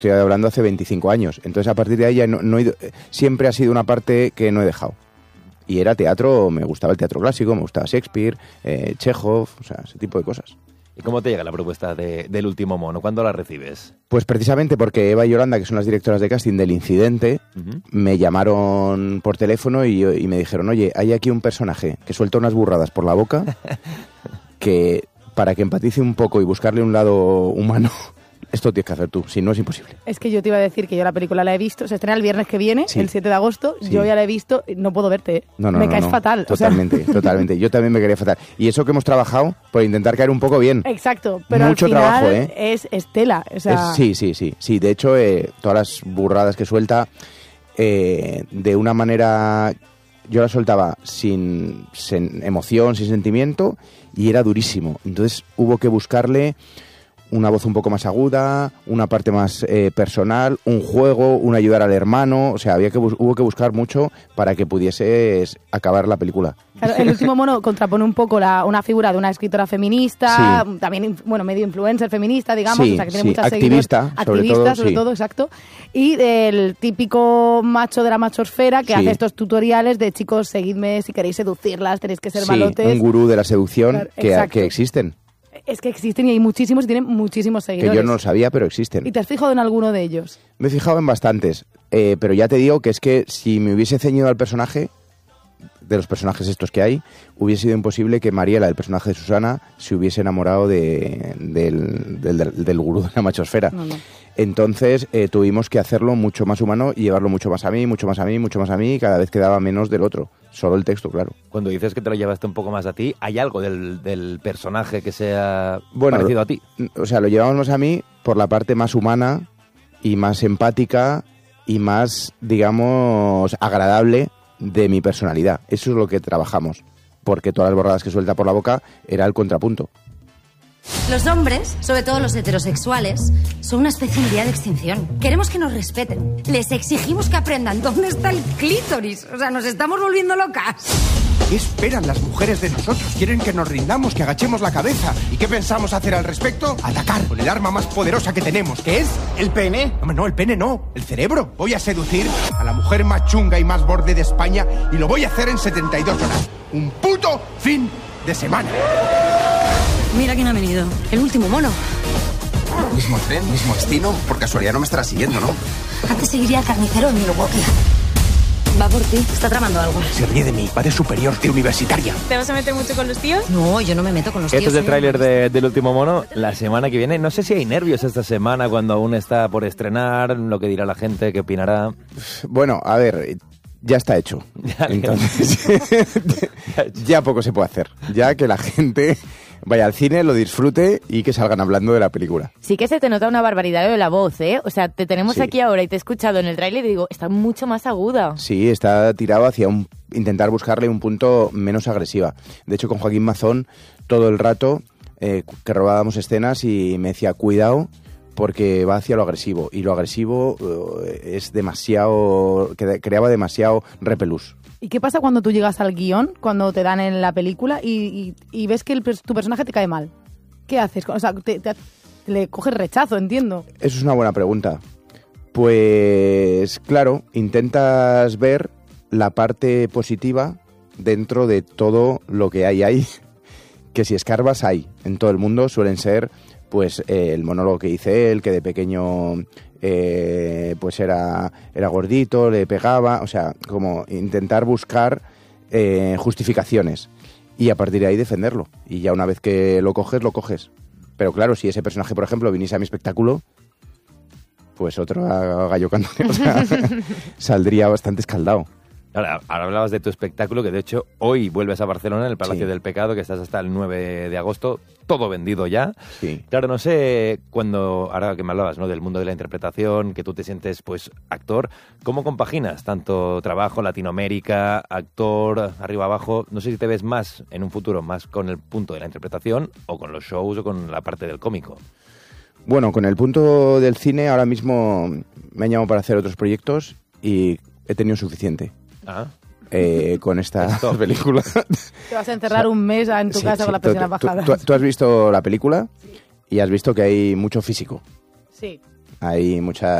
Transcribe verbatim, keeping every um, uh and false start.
Estoy hablando hace veinticinco años. Entonces, a partir de ahí ya no, no he ido, siempre ha sido una parte que no he dejado. Y era teatro, me gustaba el teatro clásico, me gustaba Shakespeare, eh, Chekhov, o sea, ese tipo de cosas. ¿Y cómo te llega la propuesta de, del Último Mono? ¿Cuándo la recibes? Pues precisamente porque Eva y Yolanda, que son las directoras de casting del Incidente, uh-huh. me llamaron por teléfono y, y me dijeron, oye, hay aquí un personaje que suelta unas burradas por la boca que para que empatice un poco y buscarle un lado humano... Esto tienes que hacer tú, si no es imposible. Es que yo te iba a decir que yo la película la he visto, se estrena el viernes que viene, sí. el siete de agosto, sí. yo ya la he visto, no puedo verte, ¿eh? no, no, me no, caes no. fatal. Totalmente, o sea... totalmente. Yo también me quería fatal. Y eso que hemos trabajado por intentar caer un poco bien. Exacto, pero Mucho al final trabajo, ¿eh? es Estela. O sea... es, sí, sí, sí, sí. De hecho, eh, todas las burradas que suelta, eh, de una manera... Yo la soltaba sin, sin emoción, sin sentimiento, y era durísimo. Entonces hubo que buscarle... una voz un poco más aguda, una parte más eh, personal, un juego, un ayudar al hermano, o sea, había que bus- hubo que buscar mucho para que pudieses acabar la película. Claro, el Último Mono contrapone un poco la, una figura de una escritora feminista, sí. también, bueno, medio influencer feminista, digamos, sí, o sea, que tiene sí. muchas activista, seguidores. sobre Activista, todo, sobre sí. todo, exacto. Y del típico macho de la machosfera que sí. hace estos tutoriales de chicos, seguidme, si queréis seducirlas, tenéis que ser sí, malotes. un gurú de la seducción claro, que, que existen. Es que existen y hay muchísimos y tienen muchísimos seguidores. Que yo no lo sabía, pero existen. ¿Y te has fijado en alguno de ellos? Me he fijado en bastantes, eh, pero ya te digo que es que si me hubiese ceñido al personaje, de los personajes estos que hay, hubiese sido imposible que Mariela, el personaje de Susana, se hubiese enamorado de, del, del, del, del gurú de la machosfera. No, no. Entonces eh, tuvimos que hacerlo mucho más humano y llevarlo mucho más a mí, mucho más a mí, mucho más a mí, y cada vez quedaba menos del otro. Solo el texto, claro. Cuando dices que te lo llevaste un poco más a ti, ¿hay algo del, del personaje que sea bueno, parecido a ti? O sea, lo llevamos más a mí por la parte más humana y más empática y más, digamos, agradable de mi personalidad. Eso es lo que trabajamos, porque todas las borradas que suelta por la boca era el contrapunto. Los hombres, sobre todo los heterosexuales, son una especie en vía de extinción. Queremos que nos respeten. Les exigimos que aprendan dónde está el clítoris. O sea, nos estamos volviendo locas. ¿Qué esperan las mujeres de nosotros? Quieren que nos rindamos, que agachemos la cabeza. ¿Y qué pensamos hacer al respecto? Atacar con el arma más poderosa que tenemos, que es el pene. No, no, el pene no, el cerebro. Voy a seducir a la mujer más chunga y más borde de España y lo voy a hacer en setenta y dos horas. Un puto fin de semana. Mira quién ha venido. El Último Mono. Mismo tren, mismo destino. Por casualidad no me estará siguiendo, ¿no? Antes seguiría al carnicero en Milwaukee. Va por ti. Está tramando algo. Se ríe de mí. Va de superior, de universitaria. ¿Te vas a meter mucho con los tíos? No, yo no me meto con los Esto tíos. es el tráiler de, del Último Mono. La semana que viene, no sé si hay nervios esta semana cuando aún está por estrenar, lo que dirá la gente, qué opinará. Bueno, a ver... Ya está hecho. Ya, Entonces, ya poco se puede hacer. Ya que la gente vaya al cine, lo disfrute y que salgan hablando de la película. Sí que se te nota una barbaridad de la voz, ¿eh? O sea, te tenemos Sí. aquí ahora y te he escuchado en el tráiler y digo, está mucho más aguda. Sí, está tirado hacia un intentar buscarle un punto menos agresiva. De hecho, con Joaquín Mazón, todo el rato eh, que robábamos escenas y me decía, cuidado, porque va hacia lo agresivo. Y lo agresivo eh, es demasiado... que creaba demasiado repelús. ¿Y qué pasa cuando tú llegas al guión, cuando te dan en la película y, y, y ves que el, tu personaje te cae mal? ¿Qué haces? O sea, te, te, le coges rechazo, entiendo. Eso es una buena pregunta. Pues claro, intentas ver la parte positiva dentro de todo lo que hay ahí. Que si escarbas hay. En todo el mundo suelen ser pues eh, el monólogo que hice él, que de pequeño eh, pues era, era gordito, le pegaba, o sea, como intentar buscar eh, justificaciones y a partir de ahí defenderlo. Y ya una vez que lo coges, lo coges. Pero claro, si ese personaje, por ejemplo, viniese a mi espectáculo, pues otro gallo cantante, o sea, saldría bastante escaldado. Ahora, ahora hablabas de tu espectáculo, que de hecho hoy vuelves a Barcelona, en el Palacio Sí. del Pecado, que estás hasta el nueve de agosto, todo vendido ya. Sí. Claro, no sé, cuando, ahora que me hablabas, ¿no?, del mundo de la interpretación, que tú te sientes, pues, actor, ¿cómo compaginas tanto trabajo, Latinoamérica, actor, arriba abajo? No sé si te ves más en un futuro, más con el punto de la interpretación, o con los shows, o con la parte del cómico. Bueno, con el punto del cine ahora mismo me han llamado para hacer otros proyectos y he tenido suficiente. Ah. Eh, con esta Stop. película. Te vas a encerrar un mes en tu Sí, casa sí. con las Tú- persianas tú- bajadas. tú- tú has visto la película y has visto que hay mucho físico. Sí. Hay mucha